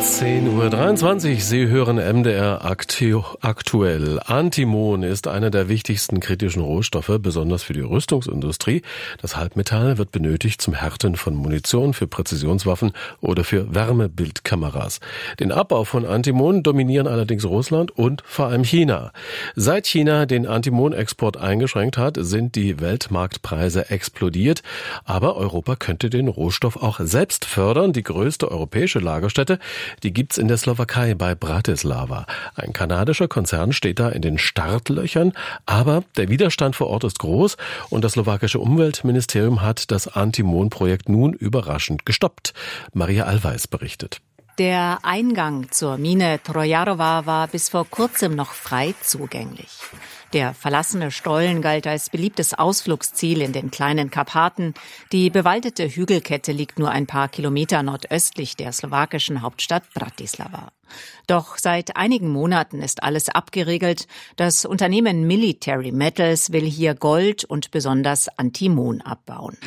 10:23 Uhr, Sie hören MDR aktuell. Antimon ist einer der wichtigsten kritischen Rohstoffe, besonders für die Rüstungsindustrie. Das Halbmetall wird benötigt zum Härten von Munition für Präzisionswaffen oder für Wärmebildkameras. Den Abbau von Antimon dominieren allerdings Russland und vor allem China. Seit China den Antimon-Export eingeschränkt hat, sind die Weltmarktpreise explodiert. Aber Europa könnte den Rohstoff auch selbst fördern. Die größte europäische Lagerstätte, die gibt's in der Slowakei bei Bratislava. Ein kanadischer Konzern steht da in den Startlöchern, aber der Widerstand vor Ort ist groß und das slowakische Umweltministerium hat das Antimon-Projekt nun überraschend gestoppt. Maria Allweis berichtet. Der Eingang zur Mine Trojarowa war bis vor kurzem noch frei zugänglich. Der verlassene Stollen galt als beliebtes Ausflugsziel in den kleinen Karpaten. Die bewaldete Hügelkette liegt nur ein paar Kilometer nordöstlich der slowakischen Hauptstadt Bratislava. Doch seit einigen Monaten ist alles abgeriegelt. Das Unternehmen Military Metals will hier Gold und besonders Antimon abbauen.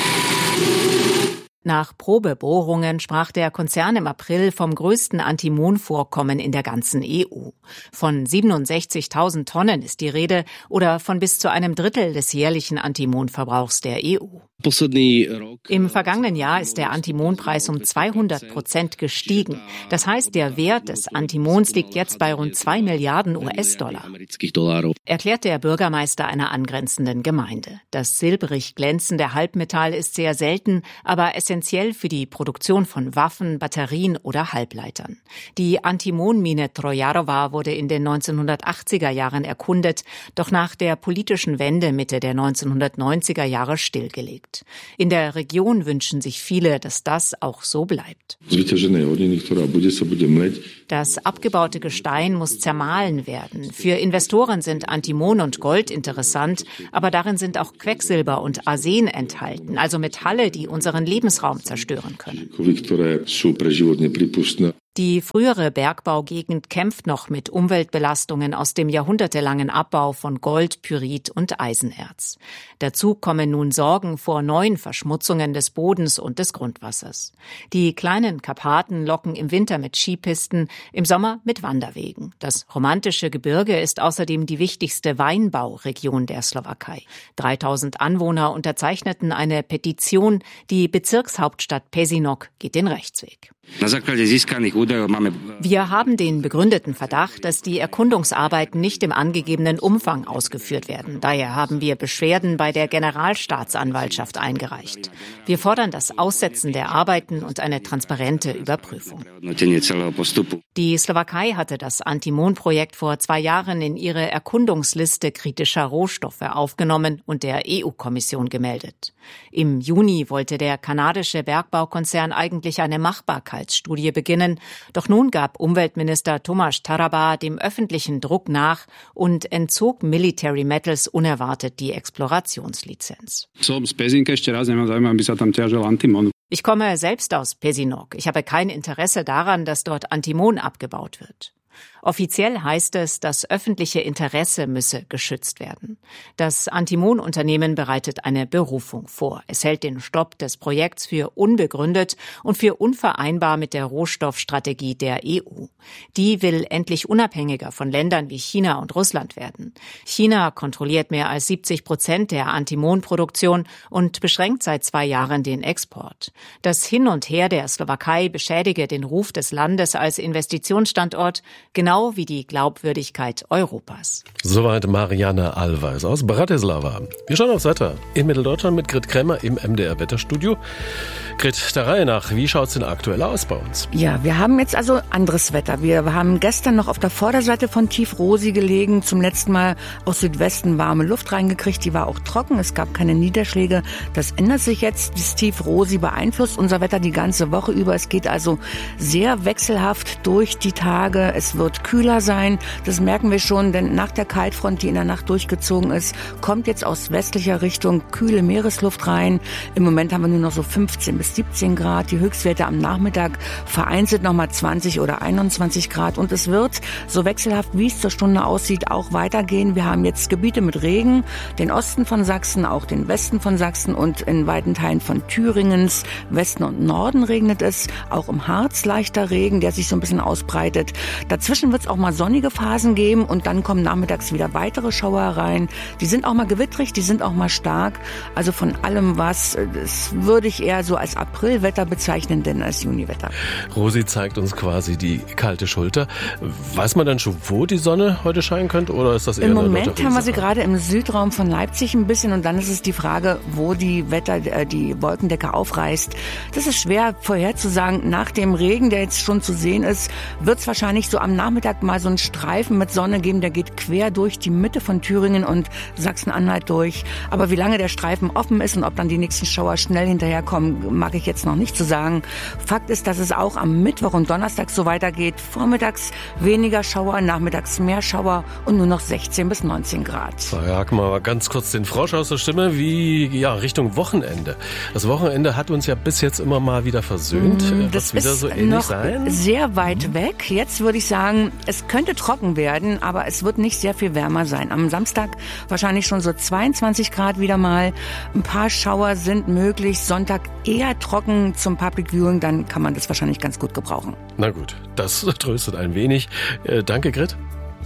Nach Probebohrungen sprach der Konzern im April vom größten Antimon-Vorkommen in der ganzen EU. Von 67.000 Tonnen ist die Rede oder von bis zu einem Drittel des jährlichen Antimonverbrauchs der EU. Im vergangenen Jahr ist der Antimonpreis um 200% gestiegen. Das heißt, der Wert des Antimons liegt jetzt bei rund 2 Milliarden US-Dollar, erklärt der Bürgermeister einer angrenzenden Gemeinde. Das silbrig glänzende Halbmetall ist sehr selten, aber essentiell für die Produktion von Waffen, Batterien oder Halbleitern. Die Antimonmine Trojarowa wurde in den 1980er Jahren erkundet, doch nach der politischen Wende Mitte der 1990er Jahre stillgelegt. In der Region wünschen sich viele, dass das auch so bleibt. Das abgebaute Gestein muss zermahlen werden. Für Investoren sind Antimon und Gold interessant, aber darin sind auch Quecksilber und Arsen enthalten, also Metalle, die unseren Lebensraum zerstören können. Die frühere Bergbaugegend kämpft noch mit Umweltbelastungen aus dem jahrhundertelangen Abbau von Gold, Pyrit und Eisenerz. Dazu kommen nun Sorgen vor neuen Verschmutzungen des Bodens und des Grundwassers. Die kleinen Karpaten locken im Winter mit Skipisten, im Sommer mit Wanderwegen. Das romantische Gebirge ist außerdem die wichtigste Weinbauregion der Slowakei. 3000 Anwohner unterzeichneten eine Petition. Die Bezirkshauptstadt Pezinok geht den Rechtsweg. Wir haben den begründeten Verdacht, dass die Erkundungsarbeiten nicht im angegebenen Umfang ausgeführt werden. Daher haben wir Beschwerden bei der Generalstaatsanwaltschaft eingereicht. Wir fordern das Aussetzen der Arbeiten und eine transparente Überprüfung. Die Slowakei hatte das Antimon-Projekt vor 2 Jahren in ihre Erkundungsliste kritischer Rohstoffe aufgenommen und der EU-Kommission gemeldet. Im Juni wollte der kanadische Bergbaukonzern eigentlich eine Machbarkeitsstudie beginnen, doch nun gab Umweltminister Tomáš Taraba dem öffentlichen Druck nach und entzog Military Metals unerwartet die Explorationslizenz. Ich komme selbst aus Pezinok. Ich habe kein Interesse daran, dass dort Antimon abgebaut wird. Offiziell heißt es, das öffentliche Interesse müsse geschützt werden. Das Antimon-Unternehmen bereitet eine Berufung vor. Es hält den Stopp des Projekts für unbegründet und für unvereinbar mit der Rohstoffstrategie der EU. Die will endlich unabhängiger von Ländern wie China und Russland werden. China kontrolliert mehr als 70% der Antimon-Produktion und beschränkt seit 2 Jahren den Export. Das Hin und Her der Slowakei beschädige den Ruf des Landes als Investitionsstandort, genau wie die Glaubwürdigkeit Europas. Soweit Marianne Allweis aus Bratislava. Wir schauen aufs Wetter in Mitteldeutschland mit Grit Krämer im MDR-Wetterstudio. Grit, der Reihe nach, wie schaut es denn aktuell aus bei uns? Ja, wir haben jetzt also anderes Wetter. Wir haben gestern noch auf der Vorderseite von Tief Rosi gelegen, zum letzten Mal aus Südwesten warme Luft reingekriegt. Die war auch trocken, es gab keine Niederschläge. Das ändert sich jetzt. Das Tief Rosi beeinflusst unser Wetter die ganze Woche über. Es geht also sehr wechselhaft durch die Tage. Es wird kühler sein. Das merken wir schon, denn nach der Kaltfront, die in der Nacht durchgezogen ist, kommt jetzt aus westlicher Richtung kühle Meeresluft rein. Im Moment haben wir nur noch so 15 bis 17 Grad. Die Höchstwerte am Nachmittag vereinzelt nochmal 20 oder 21 Grad. Und es wird, so wechselhaft wie es zur Stunde aussieht, auch weitergehen. Wir haben jetzt Gebiete mit Regen, den Osten von Sachsen, auch den Westen von Sachsen und in weiten Teilen von Thüringens, Westen und Norden regnet es. Auch im Harz leichter Regen, der sich so ein bisschen ausbreitet. Dazwischen wird es auch mal sonnige Phasen geben und dann kommen nachmittags wieder weitere Schauer rein. Die sind auch mal gewittrig, die sind auch mal stark. Also von allem was, das würde ich eher so als Aprilwetter bezeichnen, denn als Juniwetter. Rosi zeigt uns quasi die kalte Schulter. Weiß man dann schon, wo die Sonne heute scheinen könnte, oder ist das eher im Moment haben wir sie gerade im Südraum von Leipzig ein bisschen und dann ist es die Frage, wo die Wolkendecke aufreißt. Das ist schwer vorherzusagen. Nach dem Regen, der jetzt schon zu sehen ist, wird es wahrscheinlich so am Nachmittag mal so einen Streifen mit Sonne geben, der geht quer durch die Mitte von Thüringen und Sachsen-Anhalt durch. Aber wie lange der Streifen offen ist und ob dann die nächsten Schauer schnell hinterherkommen, mag ich jetzt noch nicht zu sagen. Fakt ist, dass es auch am Mittwoch und Donnerstag so weitergeht. Vormittags weniger Schauer, nachmittags mehr Schauer und nur noch 16 bis 19 Grad. So, jagen wir mal ganz kurz den Frosch aus der Stimme, Richtung Wochenende. Das Wochenende hat uns ja bis jetzt immer mal wieder versöhnt. Das wieder ist so ähnlich noch sein? sehr weit weg. Jetzt würde ich sagen, es könnte trocken werden, aber es wird nicht sehr viel wärmer sein. Am Samstag wahrscheinlich schon so 22 Grad wieder mal. Ein paar Schauer sind möglich. Sonntag eher trocken zum Public Viewing, dann kann man das wahrscheinlich ganz gut gebrauchen. Na gut, das tröstet ein wenig. Danke, Grit.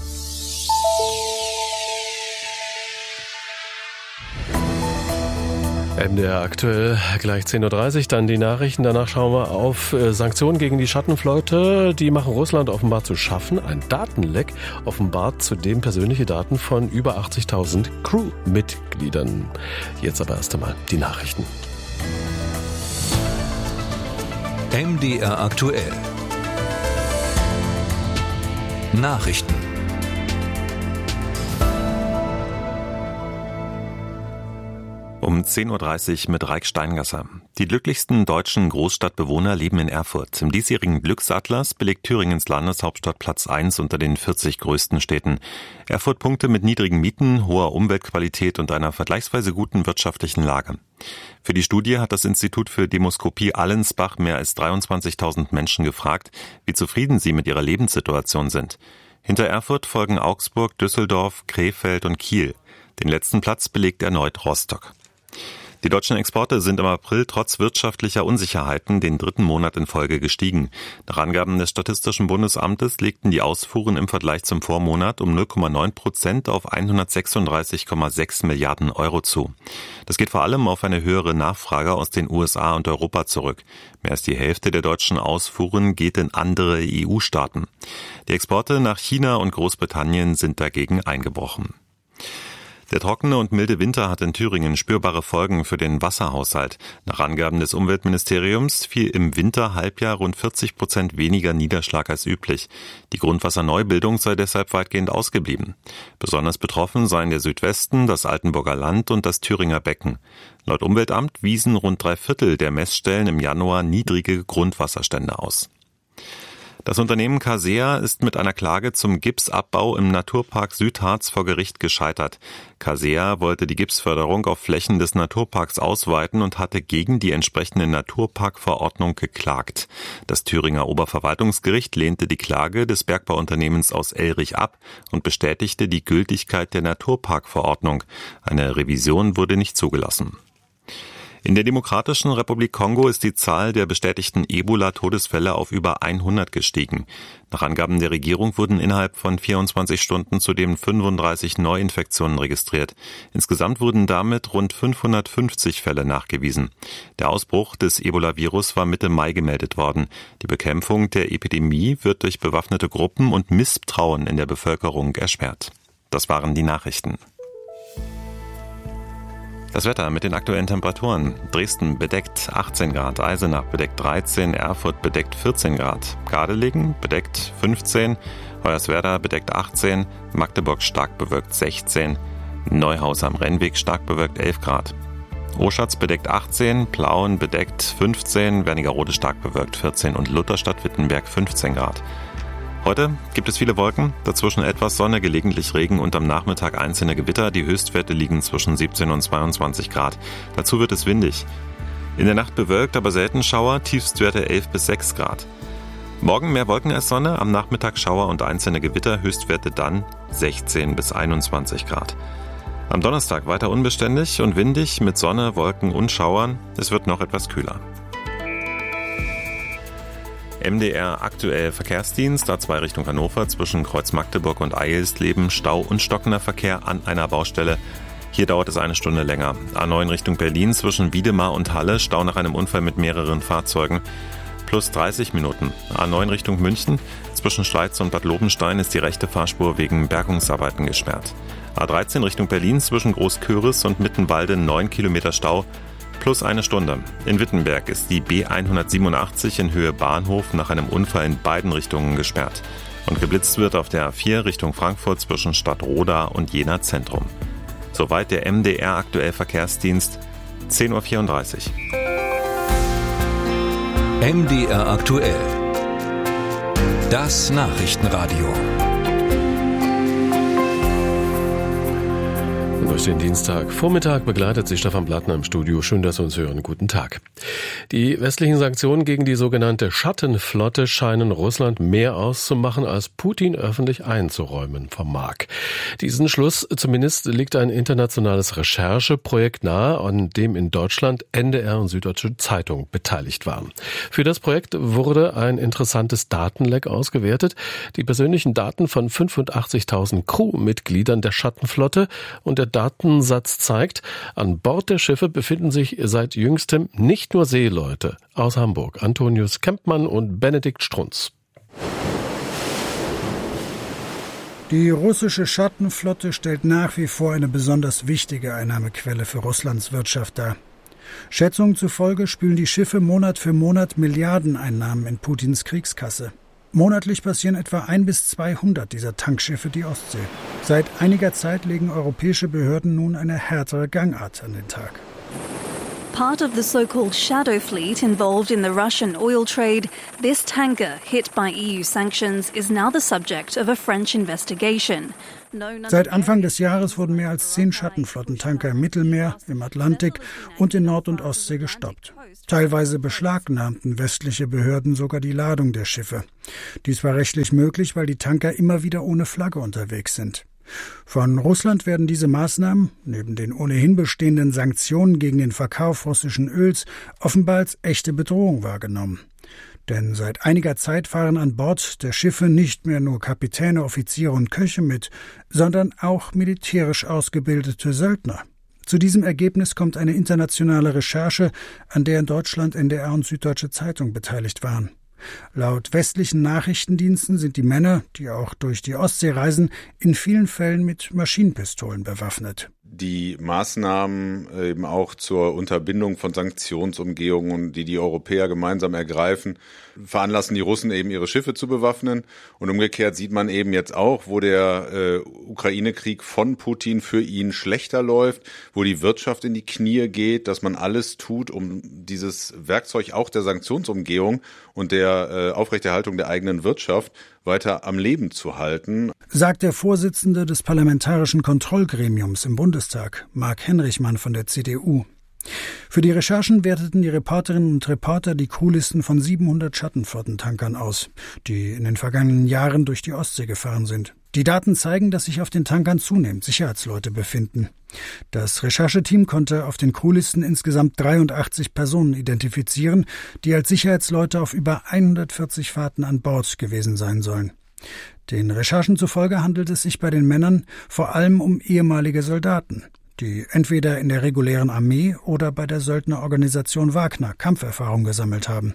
MDR aktuell gleich 10.30 Uhr, dann die Nachrichten. Danach schauen wir auf Sanktionen gegen die Schattenflotte. Die machen Russland offenbar zu schaffen. Ein Datenleck offenbart zudem persönliche Daten von über 80.000 Crewmitgliedern. Jetzt aber erst einmal die Nachrichten. MDR aktuell. Nachrichten. Um 10.30 Uhr mit Raik Steingasser. Die glücklichsten deutschen Großstadtbewohner leben in Erfurt. Im diesjährigen Glücksatlas belegt Thüringens Landeshauptstadt Platz 1 unter den 40 größten Städten. Erfurt punkte mit niedrigen Mieten, hoher Umweltqualität und einer vergleichsweise guten wirtschaftlichen Lage. Für die Studie hat das Institut für Demoskopie Allensbach mehr als 23.000 Menschen gefragt, wie zufrieden sie mit ihrer Lebenssituation sind. Hinter Erfurt folgen Augsburg, Düsseldorf, Krefeld und Kiel. Den letzten Platz belegt erneut Rostock. Die deutschen Exporte sind im April trotz wirtschaftlicher Unsicherheiten den dritten Monat in Folge gestiegen. Nach Angaben des Statistischen Bundesamtes legten die Ausfuhren im Vergleich zum Vormonat um 0,9% auf 136,6 Milliarden Euro zu. Das geht vor allem auf eine höhere Nachfrage aus den USA und Europa zurück. Mehr als die Hälfte der deutschen Ausfuhren geht in andere EU-Staaten. Die Exporte nach China und Großbritannien sind dagegen eingebrochen. Der trockene und milde Winter hat in Thüringen spürbare Folgen für den Wasserhaushalt. Nach Angaben des Umweltministeriums fiel im Winterhalbjahr rund 40% weniger Niederschlag als üblich. Die Grundwasserneubildung sei deshalb weitgehend ausgeblieben. Besonders betroffen seien der Südwesten, das Altenburger Land und das Thüringer Becken. Laut Umweltamt wiesen rund 3/4 der Messstellen im Januar niedrige Grundwasserstände aus. Das Unternehmen Casea ist mit einer Klage zum Gipsabbau im Naturpark Südharz vor Gericht gescheitert. Casea wollte die Gipsförderung auf Flächen des Naturparks ausweiten und hatte gegen die entsprechende Naturparkverordnung geklagt. Das Thüringer Oberverwaltungsgericht lehnte die Klage des Bergbauunternehmens aus Elrich ab und bestätigte die Gültigkeit der Naturparkverordnung. Eine Revision wurde nicht zugelassen. In der Demokratischen Republik Kongo ist die Zahl der bestätigten Ebola-Todesfälle auf über 100 gestiegen. Nach Angaben der Regierung wurden innerhalb von 24 Stunden zudem 35 Neuinfektionen registriert. Insgesamt wurden damit rund 550 Fälle nachgewiesen. Der Ausbruch des Ebola-Virus war Mitte Mai gemeldet worden. Die Bekämpfung der Epidemie wird durch bewaffnete Gruppen und Misstrauen in der Bevölkerung erschwert. Das waren die Nachrichten. Das Wetter mit den aktuellen Temperaturen. Dresden bedeckt 18 Grad, Eisenach bedeckt 13, Erfurt bedeckt 14 Grad, Gardelegen bedeckt 15, Hoyerswerda bedeckt 18, Magdeburg stark bewölkt 16, Neuhaus am Rennweg stark bewölkt 11 Grad. Oschatz bedeckt 18, Plauen bedeckt 15, Wernigerode stark bewölkt 14 und Lutherstadt-Wittenberg 15 Grad. Heute gibt es viele Wolken, dazwischen etwas Sonne, gelegentlich Regen und am Nachmittag einzelne Gewitter. Die Höchstwerte liegen zwischen 17 und 22 Grad. Dazu wird es windig. In der Nacht bewölkt, aber selten Schauer, Tiefstwerte 11 bis 6 Grad. Morgen mehr Wolken als Sonne, am Nachmittag Schauer und einzelne Gewitter, Höchstwerte dann 16 bis 21 Grad. Am Donnerstag weiter unbeständig und windig mit Sonne, Wolken und Schauern. Es wird noch etwas kühler. MDR aktuell Verkehrsdienst, A2 Richtung Hannover, zwischen Kreuz Magdeburg und Eilsleben, Stau und stockender Verkehr an einer Baustelle. Hier dauert es eine Stunde länger. A9 Richtung Berlin, zwischen Wiedemar und Halle, Stau nach einem Unfall mit mehreren Fahrzeugen. Plus 30 Minuten. A9 Richtung München, zwischen Schleiz und Bad Lobenstein ist die rechte Fahrspur wegen Bergungsarbeiten gesperrt. A13 Richtung Berlin, zwischen Großköris und Mittenwalde 9 Kilometer Stau. Plus eine Stunde. In Wittenberg ist die B187 in Höhe Bahnhof nach einem Unfall in beiden Richtungen gesperrt. Und geblitzt wird auf der A4 Richtung Frankfurt zwischen Stadtroda und Jena Zentrum. Soweit der MDR aktuell Verkehrsdienst, 10.34 Uhr. MDR aktuell. Das Nachrichtenradio. Durch den Dienstagvormittag begleitet sich Stefan Blattner im Studio. Schön, dass Sie uns hören. Guten Tag. Die westlichen Sanktionen gegen die sogenannte Schattenflotte scheinen Russland mehr auszumachen, als Putin öffentlich einzuräumen vermag. Diesen Schluss zumindest liegt ein internationales Rechercheprojekt nahe, an dem in Deutschland NDR und Süddeutsche Zeitung beteiligt waren. Für das Projekt wurde ein interessantes Datenleck ausgewertet. Die persönlichen Daten von 85.000 Crewmitgliedern der Schattenflotte und der Datensatz zeigt, an Bord der Schiffe befinden sich seit jüngstem nicht nur Seeleute. Aus Hamburg Antonius Kempmann und Benedikt Strunz. Die russische Schattenflotte stellt nach wie vor eine besonders wichtige Einnahmequelle für Russlands Wirtschaft dar. Schätzungen zufolge spülen die Schiffe Monat für Monat Milliardeneinnahmen in Putins Kriegskasse. Monatlich passieren etwa 1 bis 200 dieser Tankschiffe die Ostsee. Seit einiger Zeit legen europäische Behörden nun eine härtere Gangart an den Tag. Part of the so-called shadow fleet involved in the Russian oil trade, this tanker hit by EU sanctions is now the subject of a French investigation. Seit Anfang des Jahres wurden mehr als 10 Schattenflottentanker im Mittelmeer, im Atlantik und in Nord- und Ostsee gestoppt. Teilweise beschlagnahmten westliche Behörden sogar die Ladung der Schiffe. Dies war rechtlich möglich, weil die Tanker immer wieder ohne Flagge unterwegs sind. Von Russland werden diese Maßnahmen, neben den ohnehin bestehenden Sanktionen gegen den Verkauf russischen Öls, offenbar als echte Bedrohung wahrgenommen. Denn seit einiger Zeit fahren an Bord der Schiffe nicht mehr nur Kapitäne, Offiziere und Köche mit, sondern auch militärisch ausgebildete Söldner. Zu diesem Ergebnis kommt eine internationale Recherche, an der in Deutschland NDR und Süddeutsche Zeitung beteiligt waren. Laut westlichen Nachrichtendiensten sind die Männer, die auch durch die Ostsee reisen, in vielen Fällen mit Maschinenpistolen bewaffnet. Die Maßnahmen eben auch zur Unterbindung von Sanktionsumgehungen, die die Europäer gemeinsam ergreifen, veranlassen die Russen eben ihre Schiffe zu bewaffnen. Und umgekehrt sieht man eben jetzt auch, wo der Ukraine-Krieg von Putin für ihn schlechter läuft, wo die Wirtschaft in die Knie geht, dass man alles tut, um dieses Werkzeug auch der Sanktionsumgehung und der Aufrechterhaltung der eigenen Wirtschaft weiter am Leben zu halten. Sagt der Vorsitzende des Parlamentarischen Kontrollgremiums im Bundestag, Marc Henrichmann von der CDU. Für die Recherchen werteten die Reporterinnen und Reporter die Crewlisten von 700 Schattenflottentankern aus, die in den vergangenen Jahren durch die Ostsee gefahren sind. Die Daten zeigen, dass sich auf den Tankern zunehmend Sicherheitsleute befinden. Das Rechercheteam konnte auf den Crewlisten insgesamt 83 Personen identifizieren, die als Sicherheitsleute auf über 140 Fahrten an Bord gewesen sein sollen. Den Recherchen zufolge handelt es sich bei den Männern vor allem um ehemalige Soldaten, die entweder in der regulären Armee oder bei der Söldnerorganisation Wagner Kampferfahrung gesammelt haben.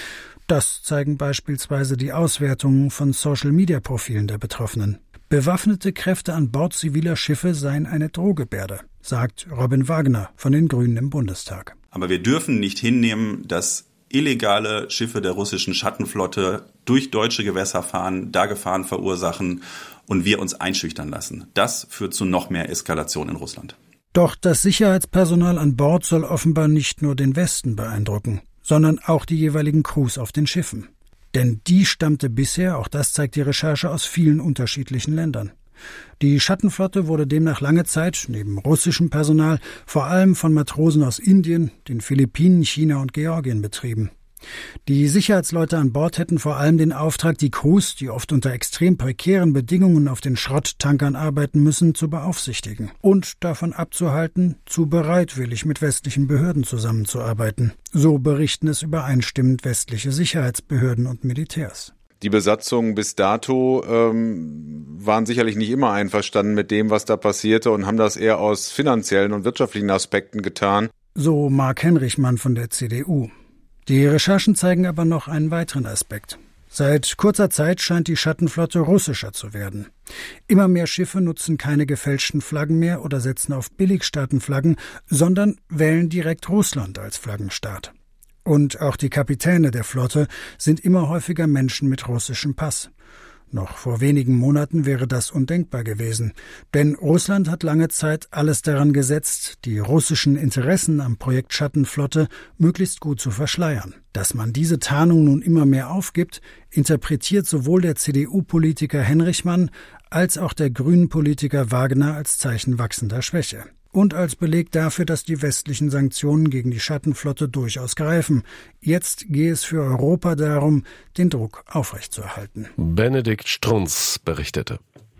Das zeigen beispielsweise die Auswertungen von Social-Media-Profilen der Betroffenen. Bewaffnete Kräfte an Bord ziviler Schiffe seien eine Drohgebärde, sagt Robin Wagner von den Grünen im Bundestag. Aber wir dürfen nicht hinnehmen, dass illegale Schiffe der russischen Schattenflotte durch deutsche Gewässer fahren, da Gefahren verursachen und wir uns einschüchtern lassen. Das führt zu noch mehr Eskalation in Russland. Doch das Sicherheitspersonal an Bord soll offenbar nicht nur den Westen beeindrucken, sondern auch die jeweiligen Crews auf den Schiffen. Denn die stammte bisher, auch das zeigt die Recherche, aus vielen unterschiedlichen Ländern. Die Schattenflotte wurde demnach lange Zeit, neben russischem Personal, vor allem von Matrosen aus Indien, den Philippinen, China und Georgien betrieben. Die Sicherheitsleute an Bord hätten vor allem den Auftrag, die Crews, die oft unter extrem prekären Bedingungen auf den Schrotttankern arbeiten müssen, zu beaufsichtigen und davon abzuhalten, zu bereitwillig mit westlichen Behörden zusammenzuarbeiten. So berichten es übereinstimmend westliche Sicherheitsbehörden und Militärs. Die Besatzungen bis dato waren sicherlich nicht immer einverstanden mit dem, was da passierte und haben das eher aus finanziellen und wirtschaftlichen Aspekten getan. So Mark Henrichmann von der CDU. Die Recherchen zeigen aber noch einen weiteren Aspekt. Seit kurzer Zeit scheint die Schattenflotte russischer zu werden. Immer mehr Schiffe nutzen keine gefälschten Flaggen mehr oder setzen auf Billigstaatenflaggen, sondern wählen direkt Russland als Flaggenstaat. Und auch die Kapitäne der Flotte sind immer häufiger Menschen mit russischem Pass. Noch vor wenigen Monaten wäre das undenkbar gewesen, denn Russland hat lange Zeit alles daran gesetzt, die russischen Interessen am Projekt Schattenflotte möglichst gut zu verschleiern. Dass man diese Tarnung nun immer mehr aufgibt, interpretiert sowohl der CDU-Politiker Henrichmann als auch der Grünen-Politiker Wagner als Zeichen wachsender Schwäche. Und als Beleg dafür, dass die westlichen Sanktionen gegen die Schattenflotte durchaus greifen. Jetzt gehe es für Europa darum, den Druck aufrechtzuerhalten. Benedikt Strunz berichtete.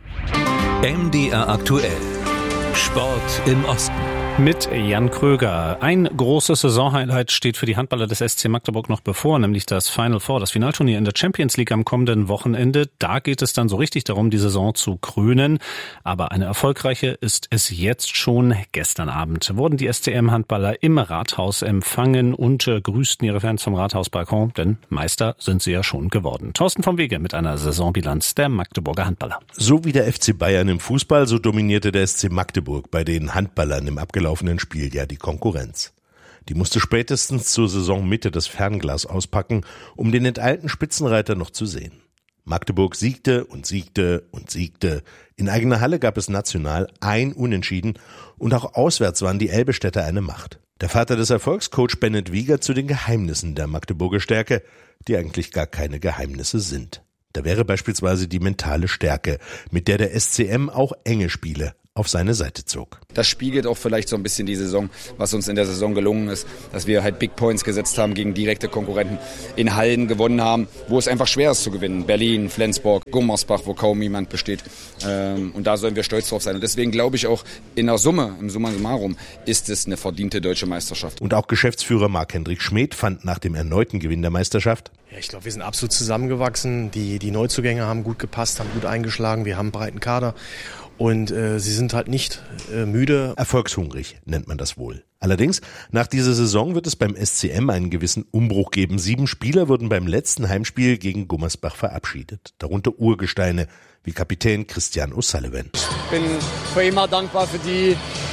MDR aktuell. Sport im Osten. Mit Jan Kröger. Ein großes Saisonhighlight steht für die Handballer des SC Magdeburg noch bevor, nämlich das Final Four, das Finalturnier in der Champions League am kommenden Wochenende. Da geht es dann so richtig darum, die Saison zu krönen. Aber eine erfolgreiche ist es jetzt schon. Gestern Abend wurden die SCM-Handballer im Rathaus empfangen und grüßten ihre Fans vom Rathausbalkon, denn Meister sind sie ja schon geworden. Thorsten vom Wege mit einer Saisonbilanz der Magdeburger Handballer. So wie der FC Bayern im Fußball, so dominierte der SC Magdeburg bei den Handballern im abgelaufenen Spieljahr die Konkurrenz. Die musste spätestens zur Saisonmitte das Fernglas auspacken, um den enteilten Spitzenreiter noch zu sehen. Magdeburg siegte und siegte und siegte. In eigener Halle gab es national ein Unentschieden und auch auswärts waren die Elbestädter eine Macht. Der Vater des Erfolgs, Coach Bennett Wiegert, zu den Geheimnissen der Magdeburger Stärke, die eigentlich gar keine Geheimnisse sind. Da wäre beispielsweise die mentale Stärke, mit der der SCM auch enge Spiele auf seine Seite zog. Das spiegelt auch vielleicht so ein bisschen die Saison, was uns in der Saison gelungen ist, dass wir halt Big Points gesetzt haben gegen direkte Konkurrenten, in Hallen gewonnen haben, wo es einfach schwer ist zu gewinnen. Berlin, Flensburg, Gummersbach, wo kaum jemand besteht. Und da sollen wir stolz drauf sein. Und deswegen glaube ich auch in der Summe, im Summa summarum, ist es eine verdiente deutsche Meisterschaft. Und auch Geschäftsführer Marc-Hendrik Schmedt fand nach dem erneuten Gewinn der Meisterschaft: Ja, ich glaube, wir sind absolut zusammengewachsen. Die Neuzugänge haben gut gepasst, haben gut eingeschlagen. Wir haben einen breiten Kader. Und sie sind halt nicht müde. Erfolgshungrig nennt man das wohl. Allerdings, nach dieser Saison wird es beim SCM einen gewissen Umbruch geben. 7 Spieler wurden beim letzten Heimspiel gegen Gummersbach verabschiedet. Darunter Urgesteine wie Kapitän Christian O'Sullivan. Ich bin für immer dankbar für die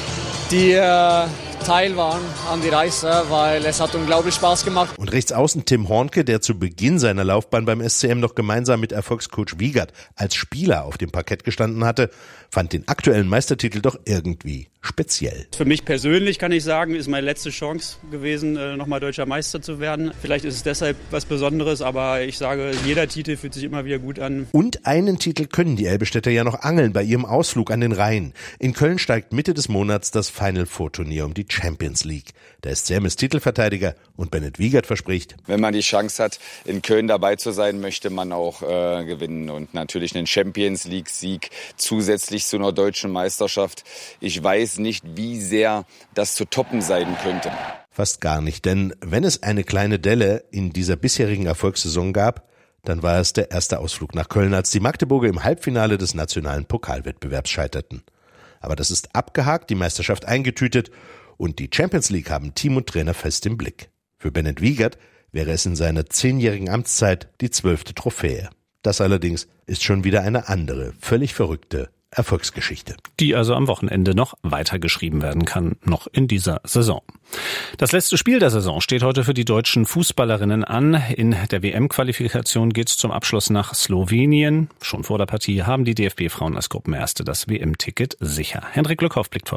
Teil waren an die Reise, weil es hat unglaublich Spaß gemacht. Und rechts außen Tim Hornke, der zu Beginn seiner Laufbahn beim SCM noch gemeinsam mit Erfolgscoach Wiegert als Spieler auf dem Parkett gestanden hatte, fand den aktuellen Meistertitel doch irgendwie speziell. Für mich persönlich kann ich sagen, ist meine letzte Chance gewesen, nochmal deutscher Meister zu werden. Vielleicht ist es deshalb was Besonderes, aber ich sage, jeder Titel fühlt sich immer wieder gut an. Und einen Titel können die Elbestädter ja noch angeln bei ihrem Ausflug an den Rhein. In Köln steigt Mitte des Monats das Final Four Turnier um die Champions League. Der SCM ist Titelverteidiger und Bennett Wiegert verspricht: Wenn man die Chance hat, in Köln dabei zu sein, möchte man auch gewinnen. Und natürlich einen Champions League Sieg zusätzlich zu einer deutschen Meisterschaft. Ich weiß nicht, wie sehr das zu toppen sein könnte. Fast gar nicht, denn wenn es eine kleine Delle in dieser bisherigen Erfolgssaison gab, dann war es der erste Ausflug nach Köln, als die Magdeburger im Halbfinale des nationalen Pokalwettbewerbs scheiterten. Aber das ist abgehakt, die Meisterschaft eingetütet und die Champions League haben Team und Trainer fest im Blick. Für Bennett Wiegert wäre es in seiner 10-jährigen Amtszeit die 12. Trophäe. Das allerdings ist schon wieder eine andere, völlig verrückte Erfolgsgeschichte. Die also am Wochenende noch weitergeschrieben werden kann, noch in dieser Saison. Das letzte Spiel der Saison steht heute für die deutschen Fußballerinnen an. In der WM-Qualifikation geht es zum Abschluss nach Slowenien. Schon vor der Partie haben die DFB-Frauen als Gruppenerste das WM-Ticket sicher. Hendrik Glückhoff blickt voraus.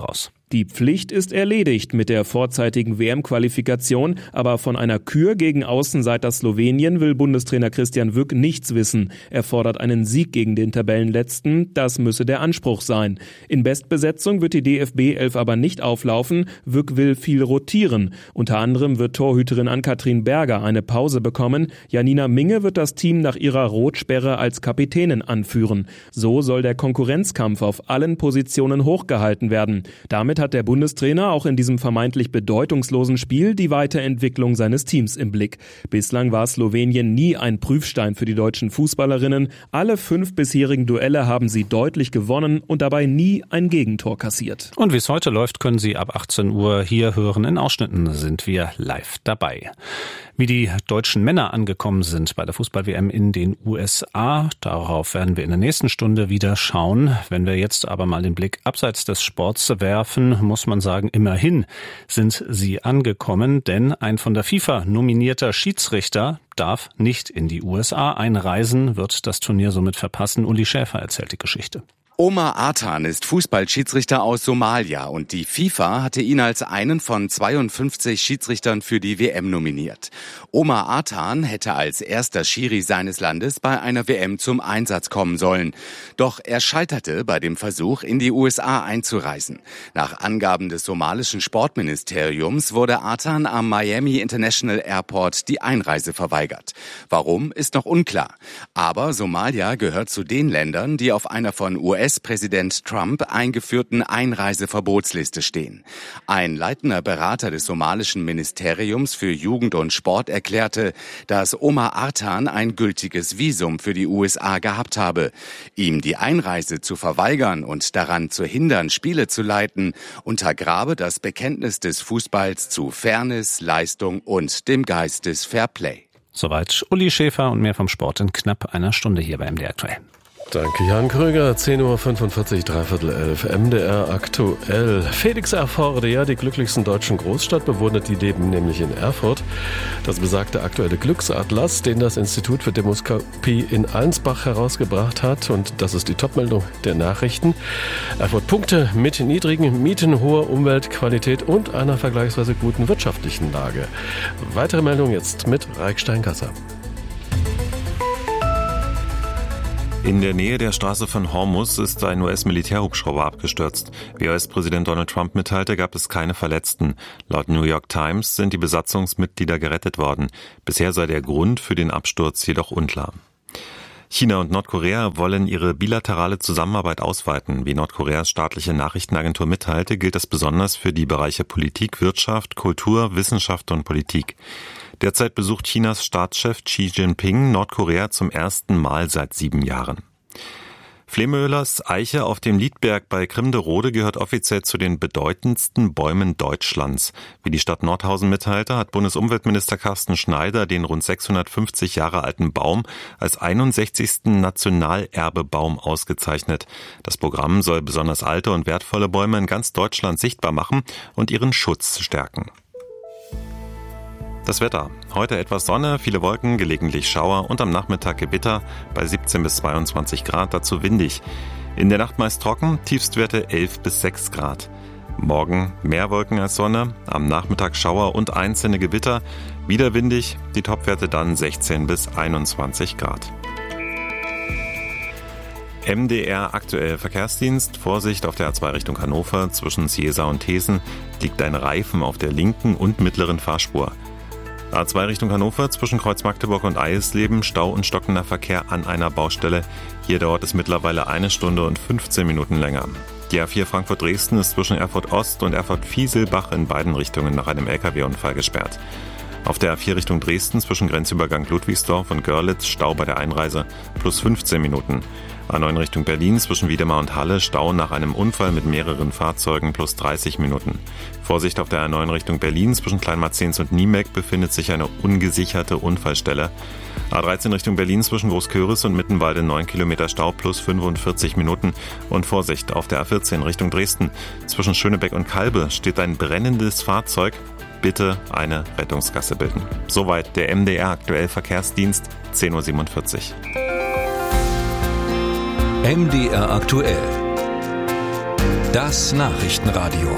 Die Pflicht ist erledigt mit der vorzeitigen WM-Qualifikation, aber von einer Kür gegen Außenseiter Slowenien will Bundestrainer Christian Wück nichts wissen. Er fordert einen Sieg gegen den Tabellenletzten, das müsse der Anspruch sein. In Bestbesetzung wird die DFB 11 aber nicht auflaufen, Wück will viel rotieren. Unter anderem wird Torhüterin Ann-Kathrin Berger eine Pause bekommen, Janina Minge wird das Team nach ihrer Rotsperre als Kapitänin anführen. So soll der Konkurrenzkampf auf allen Positionen hochgehalten werden. Damit hat der Bundestrainer auch in diesem vermeintlich bedeutungslosen Spiel die Weiterentwicklung seines Teams im Blick. Bislang war Slowenien nie ein Prüfstein für die deutschen Fußballerinnen. Alle 5 bisherigen Duelle haben sie deutlich gewonnen und dabei nie ein Gegentor kassiert. Und wie es heute läuft, können Sie ab 18 Uhr hier hören. In Ausschnitten sind wir live dabei. Wie die deutschen Männer angekommen sind bei der Fußball-WM in den USA, darauf werden wir in der nächsten Stunde wieder schauen. Wenn wir jetzt aber mal den Blick abseits des Sports werfen, muss man sagen, immerhin sind sie angekommen, denn ein von der FIFA nominierter Schiedsrichter darf nicht in die USA einreisen, wird das Turnier somit verpassen. Uli Schäfer erzählt die Geschichte. Omar Artan ist Fußballschiedsrichter aus Somalia und die FIFA hatte ihn als einen von 52 Schiedsrichtern für die WM nominiert. Omar Artan hätte als erster Schiri seines Landes bei einer WM zum Einsatz kommen sollen. Doch er scheiterte bei dem Versuch, in die USA einzureisen. Nach Angaben des somalischen Sportministeriums wurde Artan am Miami International Airport die Einreise verweigert. Warum, ist noch unklar. Aber Somalia gehört zu den Ländern, die auf einer von US-Präsident Trump eingeführten Einreiseverbotsliste stehen. Ein leitender Berater des somalischen Ministeriums für Jugend und Sport erklärte, dass Omar Artan ein gültiges Visum für die USA gehabt habe. Ihm die Einreise zu verweigern und daran zu hindern, Spiele zu leiten, untergrabe das Bekenntnis des Fußballs zu Fairness, Leistung und dem Geist des Fairplay. Soweit Uli Schäfer und mehr vom Sport in knapp einer Stunde hier bei MDR aktuell. Danke, Jan Kröger. 10.45 Uhr, 11:15, MDR aktuell. Felix Erforde, ja, die glücklichsten deutschen Großstadtbewohner, die leben nämlich in Erfurt. Das besagte aktuelle Glücksatlas, den das Institut für Demoskopie in Allensbach herausgebracht hat. Und das ist die Topmeldung der Nachrichten. Erfurt Punkte mit niedrigen Mieten, hoher Umweltqualität und einer vergleichsweise guten wirtschaftlichen Lage. Weitere Meldung jetzt mit Raik Steingasser. In der Nähe der Straße von Hormuz ist ein US-Militärhubschrauber abgestürzt. Wie US-Präsident Donald Trump mitteilte, gab es keine Verletzten. Laut New York Times sind die Besatzungsmitglieder gerettet worden. Bisher sei der Grund für den Absturz jedoch unklar. China und Nordkorea wollen ihre bilaterale Zusammenarbeit ausweiten. Wie Nordkoreas staatliche Nachrichtenagentur mitteilte, gilt das besonders für die Bereiche Politik, Wirtschaft, Kultur, Wissenschaft und Politik. Derzeit besucht Chinas Staatschef Xi Jinping Nordkorea zum ersten Mal seit 7 Jahren. Flemöhlers Eiche auf dem Liedberg bei Grimderode gehört offiziell zu den bedeutendsten Bäumen Deutschlands. Wie die Stadt Nordhausen mitteilte, hat Bundesumweltminister Carsten Schneider den rund 650 Jahre alten Baum als 61. Nationalerbebaum ausgezeichnet. Das Programm soll besonders alte und wertvolle Bäume in ganz Deutschland sichtbar machen und ihren Schutz stärken. Das Wetter. Heute etwas Sonne, viele Wolken, gelegentlich Schauer und am Nachmittag Gewitter bei 17 bis 22 Grad, dazu windig. In der Nacht meist trocken, Tiefstwerte 11 bis 6 Grad. Morgen mehr Wolken als Sonne, am Nachmittag Schauer und einzelne Gewitter, wieder windig, die Topwerte dann 16 bis 21 Grad. MDR aktuell Verkehrsdienst. Vorsicht auf der A2 Richtung Hannover. Zwischen Ciesa und Thesen liegt ein Reifen auf der linken und mittleren Fahrspur. A2 Richtung Hannover zwischen Kreuz Magdeburg und Eisleben, Stau und stockender Verkehr an einer Baustelle. Hier dauert es mittlerweile 1 Stunde und 15 Minuten länger. Die A4 Frankfurt-Dresden ist zwischen Erfurt Ost und Erfurt-Fieselbach in beiden Richtungen nach einem LKW-Unfall gesperrt. Auf der A4 Richtung Dresden zwischen Grenzübergang Ludwigsdorf und Görlitz Stau bei der Einreise plus 15 Minuten. A9 Richtung Berlin zwischen Wiedemar und Halle Stau nach einem Unfall mit mehreren Fahrzeugen plus 30 Minuten. Vorsicht auf der A9 Richtung Berlin zwischen Kleinmarzens und Niemek befindet sich eine ungesicherte Unfallstelle. A13 Richtung Berlin zwischen Großköris und Mittenwalde 9 Kilometer Stau plus 45 Minuten. Und Vorsicht auf der A14 Richtung Dresden zwischen Schönebeck und Kalbe steht ein brennendes Fahrzeug. Bitte eine Rettungsgasse bilden. Soweit der MDR aktuell Verkehrsdienst, 10.47 Uhr. MDR aktuell. Das Nachrichtenradio.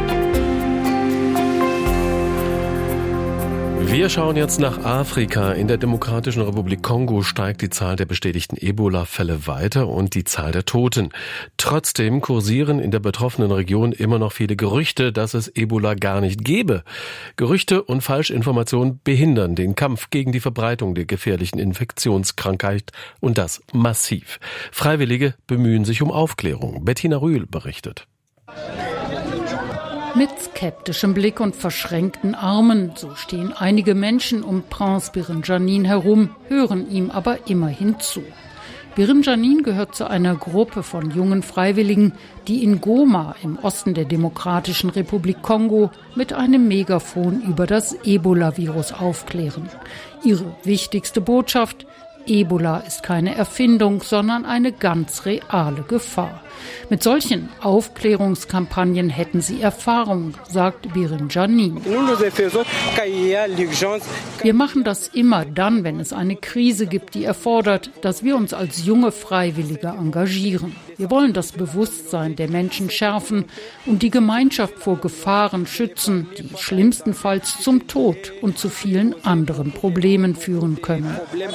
Wir schauen jetzt nach Afrika. In der Demokratischen Republik Kongo steigt die Zahl der bestätigten Ebola-Fälle weiter und die Zahl der Toten. Trotzdem kursieren in der betroffenen Region immer noch viele Gerüchte, dass es Ebola gar nicht gäbe. Gerüchte und Falschinformationen behindern den Kampf gegen die Verbreitung der gefährlichen Infektionskrankheit und das massiv. Freiwillige bemühen sich um Aufklärung. Bettina Rühl berichtet. Mit skeptischem Blick und verschränkten Armen, so stehen einige Menschen um Prince Birinjanin herum, hören ihm aber immerhin zu. Birinjanin gehört zu einer Gruppe von jungen Freiwilligen, die in Goma im Osten der Demokratischen Republik Kongo mit einem Megafon über das Ebola-Virus aufklären. Ihre wichtigste Botschaft: Ebola ist keine Erfindung, sondern eine ganz reale Gefahr. Mit solchen Aufklärungskampagnen hätten sie Erfahrung, sagt Birinjanin. Wir machen das immer dann, wenn es eine Krise gibt, die erfordert, dass wir uns als junge Freiwillige engagieren. Wir wollen das Bewusstsein der Menschen schärfen und die Gemeinschaft vor Gefahren schützen, die schlimmstenfalls zum Tod und zu vielen anderen Problemen führen können.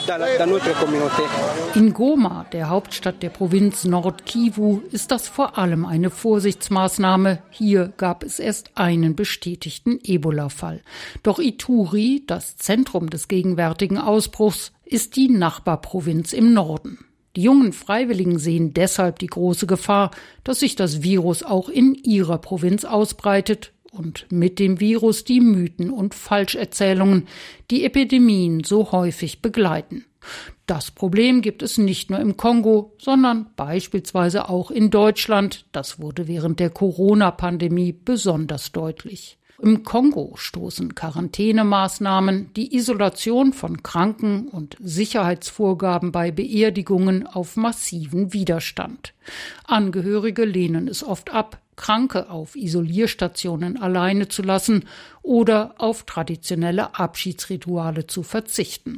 In Goma, der Hauptstadt der Provinz Nord-Kivu, ist das vor allem eine Vorsichtsmaßnahme. Hier gab es erst einen bestätigten Ebola-Fall. Doch Ituri, das Zentrum des gegenwärtigen Ausbruchs, ist die Nachbarprovinz im Norden. Die jungen Freiwilligen sehen deshalb die große Gefahr, dass sich das Virus auch in ihrer Provinz ausbreitet und mit dem Virus die Mythen und Falscherzählungen, die Epidemien so häufig begleiten. Das Problem gibt es nicht nur im Kongo, sondern beispielsweise auch in Deutschland. Das wurde während der Corona-Pandemie besonders deutlich. Im Kongo stoßen Quarantänemaßnahmen, die Isolation von Kranken und Sicherheitsvorgaben bei Beerdigungen auf massiven Widerstand. Angehörige lehnen es oft ab, Kranke auf Isolierstationen alleine zu lassen oder auf traditionelle Abschiedsrituale zu verzichten.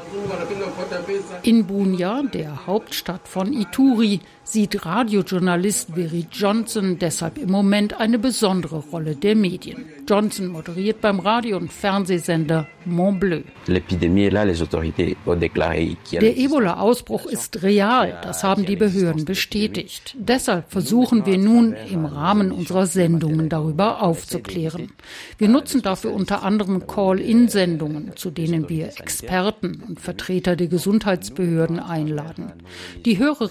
In Bunia, der Hauptstadt von Ituri, sieht Radiojournalist Berry Johnson deshalb im Moment eine besondere Rolle der Medien. Johnson moderiert beim Radio- und Fernsehsender Mont Bleu. Der Ebola-Ausbruch ist real, das haben die Behörden bestätigt. Deshalb versuchen wir nun im Rahmen unserer Sendungen darüber aufzuklären. Wir nutzen dafür unter anderem Call-in-Sendungen, zu denen wir Experten und Vertreter der Gesundheitsbehörden einladen. Die Hörerinnen